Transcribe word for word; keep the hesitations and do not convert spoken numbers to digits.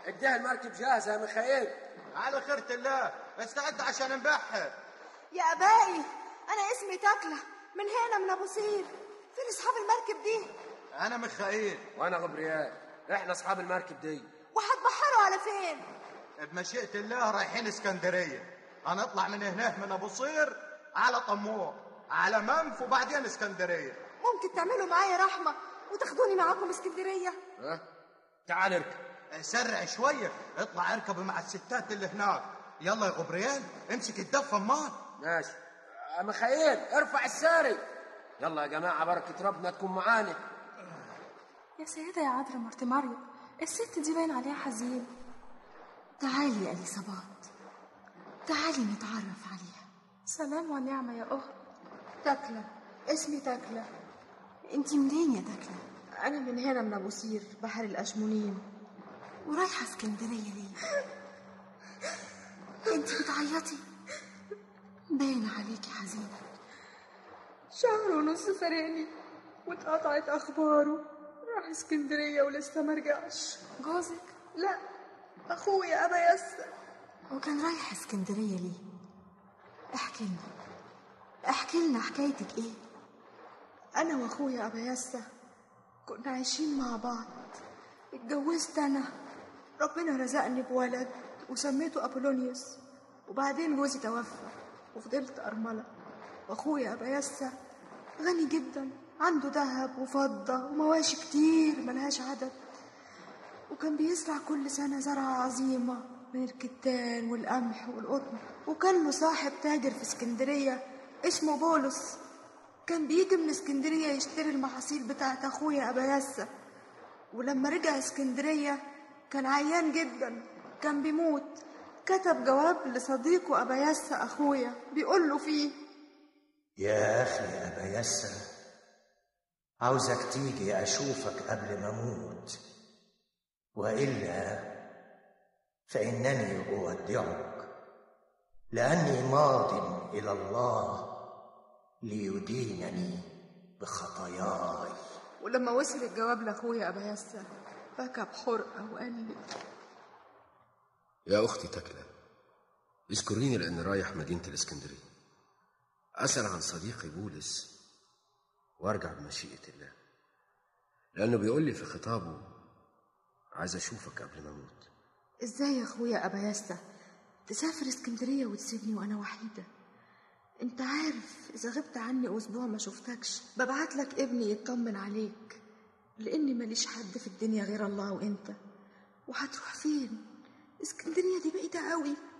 اديها المركب جاهزه يا ميخائيل. على خيرة الله، استعد عشان نبحر. يا ابائي انا اسمي تكله من هنا من ابو سير. فين اصحاب المركب دي؟ انا ميخائيل. وانا غبريال. احنا اصحاب المركب دي. وهتبحروا على فين؟ بمشيئة الله رايحين اسكندرية. هنطلع من هناك من ابو صير على طموح على منف وبعدين اسكندرية. ممكن تعملوا معايا رحمة وتاخدوني معاكم اسكندرية؟ ها تعال اركب. سرع شوية، اطلع اركب مع الستات اللي هناك. يلا يا غبريال امسك الدفة امال. ماشي يا ميخائيل، ارفع الساري. يلا يا جماعة بركة ربنا تكون معانا. يا سيدة يا عذراء مرت مريم، الست دي باين عليها حزين. تعالي يا اليصابات، تعالي نتعرف عليها. سلام ونعمة يا أخت. تكلة، اسمي تكلة. انتي منين يا تكلة؟ أنا من هنا من أبو سير بحر الأشمونين. ورايحة اسكندرية ليه؟ انتي بتعيطي؟ باين عليكي حزينة. شهر ونص فرقني واتقطعت أخباره، راح اسكندرية ولسه مرجعش. جوزك؟ لا، أخويا أبا يسر. وكان رايح اسكندرية ليه؟ احكي لنا احكي لنا حكايتك ايه؟ أنا وأخويا أبا يسر كنا عايشين مع بعض. اتجوزت أنا، ربنا رزقني بولد وسميته أبولونيوس، وبعدين جوزي توفى وفضلت أرملة. وأخويا أبا يسر غني جدا، عنده ذهب وفضة ومواشي كتير ملهاش عدد، وكان بيزرع كل سنة زرعة عظيمة من الكتان والقمح والقطن. وكان له صاحب تاجر في اسكندرية اسمه بولس، كان بيجي من اسكندرية يشتري المحاصيل بتاعت أخويا أبا يسر. ولما رجع اسكندرية كان عيان جدا، كان بيموت. كتب جواب لصديقه أبا يسر أخويا بيقول له فيه: يا أخي أبا يسر، عاوزك تيجي أشوفك قبل ما أموت، وإلا فإنني أودعك، لأني ماض إلى الله ليدينني بخطاياي. ولما وصل الجواب لأخويا أبا يسر بكى بحرقة وقال لي: يا أختي تكلة، اذكريني لأن رايح مدينة الإسكندرية أسأل عن صديقي بولس وارجع بمشيئة الله، لأنه بيقول لي في خطابه عايز أشوفك قبل ما أموت. إزاي يا أخويا أبا يسر تسافر اسكندرية وتسيبني وأنا وحيدة؟ أنت عارف إذا غبت عني أسبوع ما شفتكش ببعت لك ابني يطمن عليك، لأني ماليش حد في الدنيا غير الله وأنت. وهتروح فين؟ اسكندرية دي بعيدة قوي.